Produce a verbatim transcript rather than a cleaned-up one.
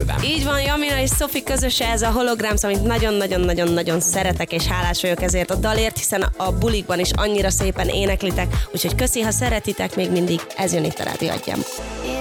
időben. Így van, Jamina és Szofi közöse ez a Holograms, amit nagyon-nagyon-nagyon-nagyon szeretek, és hálás vagyok ezért a dalért, hiszen a bulikban is annyira szépen éneklitek, úgyhogy köszi, ha szeretitek még mindig, ez jön itt a Rádió Agyban.